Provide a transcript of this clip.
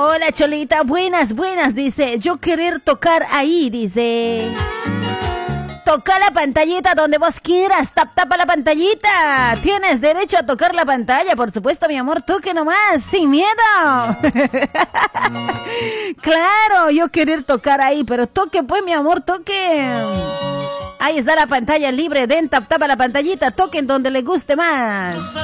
Hola, Cholita, buenas, dice, yo querer tocar ahí, dice. Toca la pantallita donde vos quieras, tapa la pantallita. Tienes derecho a tocar la pantalla, por supuesto, mi amor, toque nomás, sin miedo. Claro, yo querer tocar ahí, pero toque pues, mi amor, toque. Ahí está la pantalla libre, den tapa la pantallita, toquen donde les guste más.